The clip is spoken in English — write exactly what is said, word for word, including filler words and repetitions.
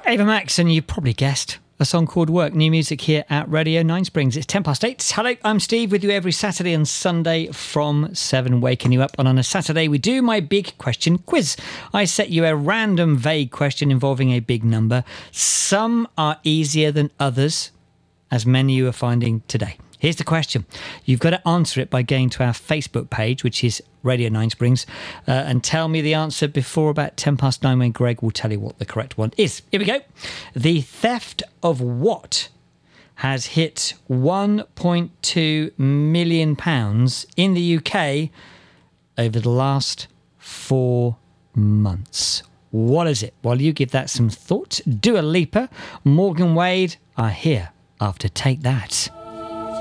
Ava Max, and you probably guessed, a song called Work. New music here at Radio Nine Springs. It's ten past eight. Hello, I'm Steve, with you every Saturday and Sunday from seven, waking you up. And on a Saturday, we do my big question quiz. I set you a random, vague question involving a big number. Some are easier than others, as many you are finding today. Here's the question. You've got to answer it by going to our Facebook page, which is Radio Nine Springs, uh, and tell me the answer before about ten past nine, when Greg will tell you what the correct one is. Here we go. The theft of what has hit one point two million pounds in the U K over the last four months? What is it? While you give that some thought, Dua Lipa, Morgan Wade are here after Take That.